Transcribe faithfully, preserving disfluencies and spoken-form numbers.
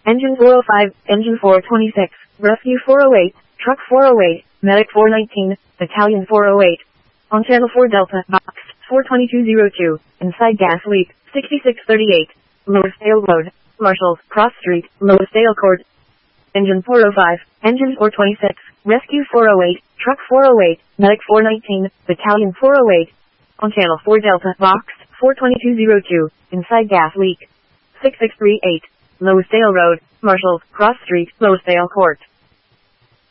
Engine four oh five, Engine four twenty-six, Rescue four oh eight, Truck four oh eight, Medic four nineteen, Battalion four oh eight. On Channel four Delta, Box four twenty-two oh two, inside gas leak, sixty-six thirty-eight. Lowersdale Road, Marshals, Cross Street, Lowersdale Court. Engine four oh five, Engine four twenty-six, Rescue four oh eight, Truck four oh eight, Medic four nineteen, Battalion four oh eight. On Channel four Delta, Box four twenty-two oh two, inside gas leak, sixty-six thirty-eight. Lowersdale Road, Marshals, Cross Street, Lowersdale Court.